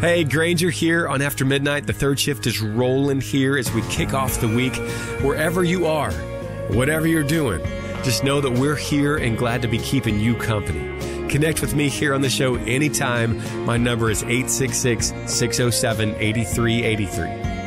Hey, Granger here on After Midnight. The third shift is rolling here as we kick off the week. Wherever you are, whatever you're doing, just know that we're here and glad to be keeping you company. Connect with me here on the show anytime. My number is 866-607-8383.